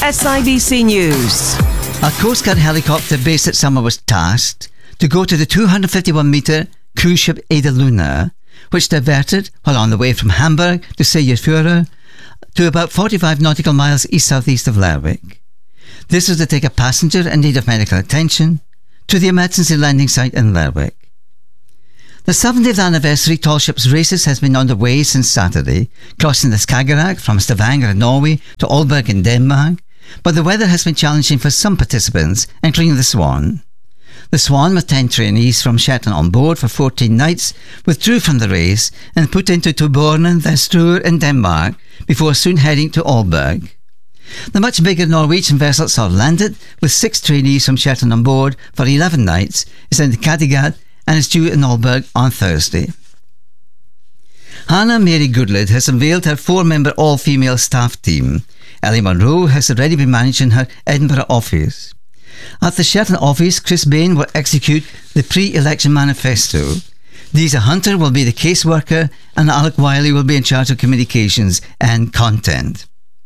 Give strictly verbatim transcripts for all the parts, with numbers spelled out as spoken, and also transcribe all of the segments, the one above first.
S I B C News. A Coast Guard helicopter based at Summer was tasked to go to the two hundred fifty-one metre cruise ship Ada Luna, which diverted while on the way from Hamburg to Seyðisfjörður to about forty-five nautical miles east-southeast of Lerwick. This was to take a passenger in need of medical attention to the emergency landing site in Lerwick. The seventieth anniversary Tall Ships Races has been underway since Saturday, crossing the Skagerrak from Stavanger in Norway to Aalborg in Denmark, but the weather has been challenging for some participants, including the Swan. The Swan, with ten trainees from Shetland on board for fourteen nights, withdrew from the race and put into Tubornen, the Struer in Denmark, before soon heading to Aalborg. The much bigger Norwegian vessel Sør landed, with six trainees from Shetland on board for eleven nights, is in Kattegat and is due in Aalborg on Thursday. Hannah Mary Goodlid has unveiled her four-member all-female staff team. Ellie Monroe has already been managing her Edinburgh office. At the Shetland office, Chris Bain will execute the pre-election manifesto. Deesa Hunter will be the caseworker and Alec Wiley will be in charge of communications and content.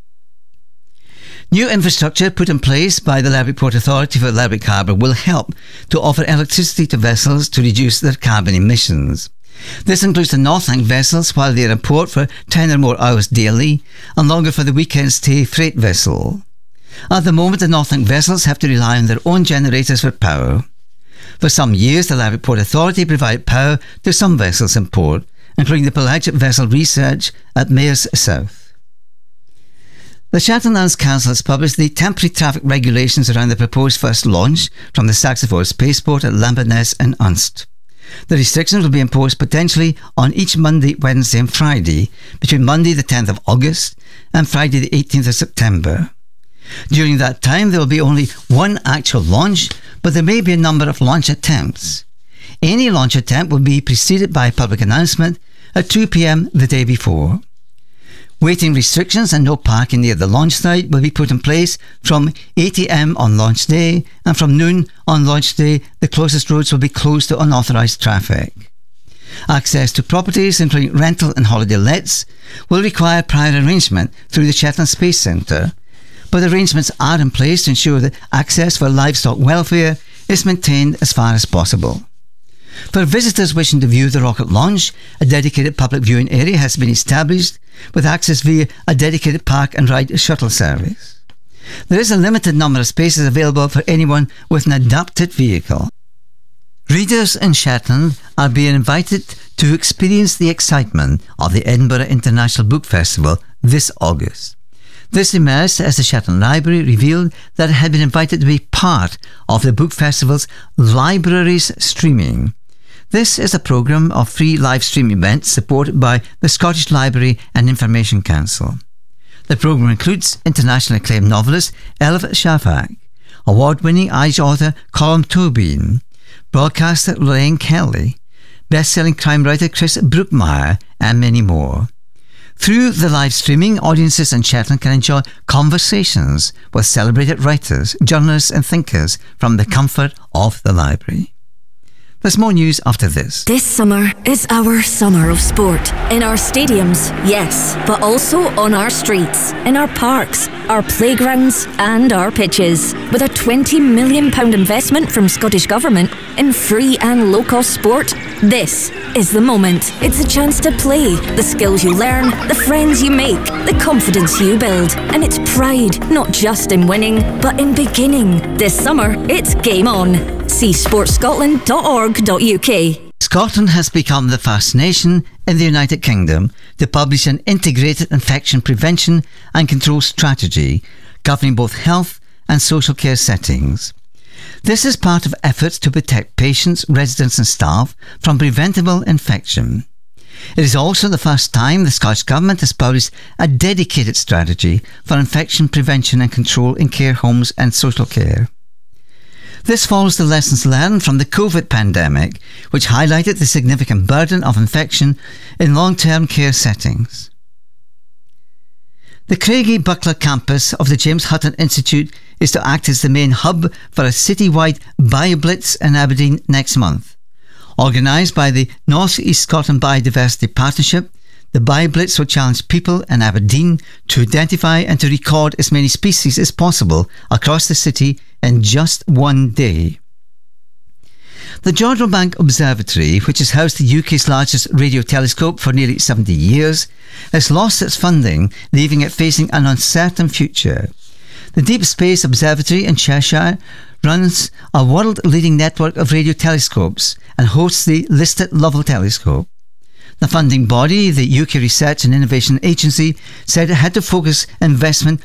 New infrastructure put in place by the Lerwick Port Authority for Lerwick Harbour will help to offer electricity to vessels to reduce their carbon emissions. This includes the Northlink vessels while they are in port for ten or more hours daily and longer for the weekend stay freight vessel. At the moment, the Northlink vessels have to rely on their own generators for power. For some years, the Lerwick Port Authority provided power to some vessels in port, including the pelagic vessel Research at Mayors South. The Shetland Lands Council has published the temporary traffic regulations around the proposed first launch from the Saxiford spaceport at Lamberness and Unst. The restrictions will be imposed potentially on each Monday, Wednesday and Friday between Monday the tenth of August and Friday the eighteenth of September. During that time there will be only one actual launch, but there may be a number of launch attempts. Any launch attempt will be preceded by a public announcement at two p.m. the day before. Waiting restrictions and no parking near the launch site will be put in place from eight a.m. on launch day, and from noon on launch day the closest roads will be closed to unauthorised traffic. Access to properties, including rental and holiday lets, will require prior arrangement through the Shetland Space Centre, but arrangements are in place to ensure that access for livestock welfare is maintained as far as possible. For visitors wishing to view the rocket launch, a dedicated public viewing area has been established with access via a dedicated park and ride shuttle service. There is a limited number of spaces available for anyone with an adapted vehicle. Readers in Shetland are being invited to experience the excitement of the Edinburgh International Book Festival this August. This emerged as the Shetland Library revealed that it had been invited to be part of the book festival's Libraries Streaming. This is a programme of free live stream events supported by the Scottish Library and Information Council. The programme includes internationally acclaimed novelist Elif Shafak, award-winning Irish author Colm Tóibín, broadcaster Lorraine Kelly, best-selling crime writer Chris Brookmyre, and many more. Through the live streaming, audiences in Shetland can enjoy conversations with celebrated writers, journalists and thinkers from the comfort of the library. There's more news after this. This summer is our summer of sport. In our stadiums, yes, but also on our streets, in our parks, our playgrounds and our pitches. With a twenty million pounds investment from Scottish Government in free and low-cost sport, this is the moment. It's a chance to play, the skills you learn, the friends you make, the confidence you build. And it's pride, not just in winning, but in beginning. This summer, it's game on. See sports scotland dot org dot u k. Scotland has become the first nation in the United Kingdom to publish an integrated infection prevention and control strategy governing both health and social care settings. This is part of efforts to protect patients, residents and staff from preventable infection. It is also the first time the Scottish Government has published a dedicated strategy for infection prevention and control in care homes and social care. This follows the lessons learned from the COVID pandemic, which highlighted the significant burden of infection in long-term care settings. The Craigie Buckler campus of the James Hutton Institute is to act as the main hub for a citywide BioBlitz in Aberdeen next month. Organised by the North East Scotland Biodiversity Partnership, The BioBlitz will challenge people in Aberdeen to identify and to record as many species as possible across the city in just one day. The Jodrell Bank Observatory, which has housed the U K's largest radio telescope for nearly seventy years, has lost its funding, leaving it facing an uncertain future. The Deep Space Observatory in Cheshire runs a world-leading network of radio telescopes and hosts the listed Lovell Telescope. The funding body, the U K Research and Innovation Agency, said it had to focus investment